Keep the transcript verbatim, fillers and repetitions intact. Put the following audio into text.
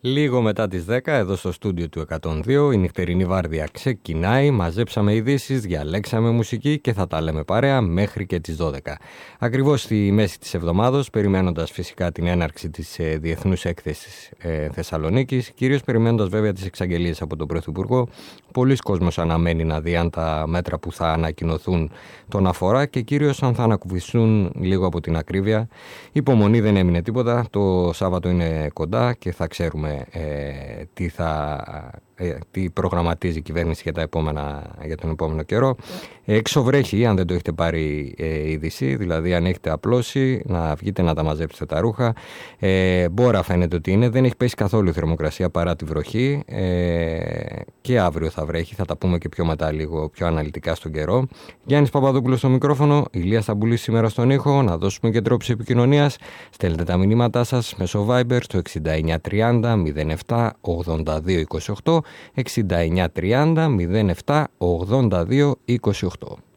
Λίγο μετά τις δέκα, εδώ στο στούντιο του εκατόν δύο, η νυχτερινή βάρδια ξεκινάει, μαζέψαμε ειδήσεις, διαλέξαμε μουσική και θα τα λέμε παρέα μέχρι και τις δώδεκα. Ακριβώς στη μέση της εβδομάδος, περιμένοντας φυσικά την έναρξη της ε, Διεθνούς Έκθεσης ε, Θεσσαλονίκης, κυρίως περιμένοντας βέβαια τις εξαγγελίες από τον Πρωθυπουργό, πολλοί κόσμος αναμένει να δει αν τα μέτρα που θα ανακοινωθούν τον αφορά και κυρίως αν θα ανακουφιστούν λίγο από την ακρίβεια. Υπομονή, δεν έμεινε τίποτα, το Σάββατο είναι κοντά και θα ξέρουμε Ε, τι, θα, ε, τι προγραμματίζει η κυβέρνηση για, τα επόμενα, για τον επόμενο καιρό. Έξω βρέχει, αν δεν το έχετε πάρει ε, είδηση, δηλαδή αν έχετε απλώσει να βγείτε να τα μαζέψετε τα ρούχα. Ε, μπόρα φαίνεται ότι είναι, δεν έχει πέσει καθόλου η θερμοκρασία παρά τη βροχή ε, και αύριο θα βρέχει, θα τα πούμε και πιο μετά λίγο πιο αναλυτικά στον καιρό. Γιάννης Παπαδόπουλος στο μικρόφωνο, Ηλίας Σταμπουλής σήμερα στον ήχο. Να δώσουμε και τρόπους επικοινωνίας. Στέλνετε τα μηνύματά σας μέσω Viber στο εξήντα εννιά τριάντα μηδέν επτά ογδόντα δύο είκοσι οκτώ, εξήντα εννιά τριάντα μηδέν επτά ογδόντα δύο είκοσι οκτώ.